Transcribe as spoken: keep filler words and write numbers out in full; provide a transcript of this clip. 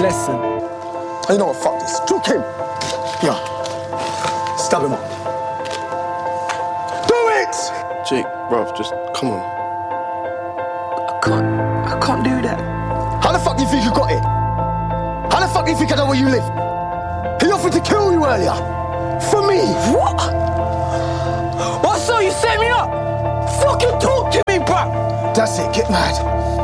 lesson. You know what, fuck this. Choke him. Yeah. Stab him up. Do it! Jake, bruv, just come on. I can't, I can't do that. How the fuck do you think you got it? How the fuck do you think I know where you live? He offered to kill you earlier. For me. What? What, so you set me up? Fucking talk to me, bruh. That's it, get mad.